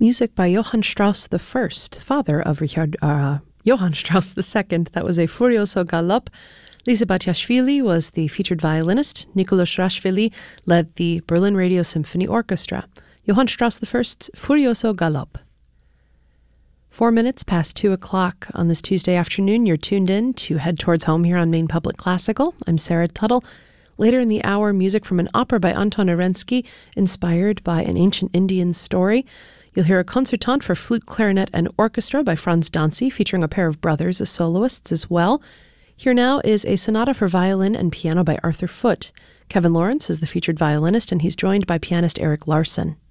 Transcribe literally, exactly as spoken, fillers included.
music by Johann Strauss the First, father of Richard uh, Johann Strauss the Second. That was a Furioso Galop. Lisa Batiashvili was the featured violinist. Nicolas Shrashvili led the Berlin Radio Symphony Orchestra. Johann Strauss the First's Furioso Galop. Four minutes past two o'clock on this Tuesday afternoon, you're tuned in to Head Towards Home here on Maine Public Classical. I'm Sarah Tuttle. Later in the hour, music from an opera by Anton Arensky, inspired by an ancient Indian story. You'll hear a concertant for flute, clarinet, and orchestra by Franz Dancy, featuring a pair of brothers as soloists as well. Here now is a sonata for violin and piano by Arthur Foote. Kevin Lawrence is the featured violinist, and he's joined by pianist Eric Larson.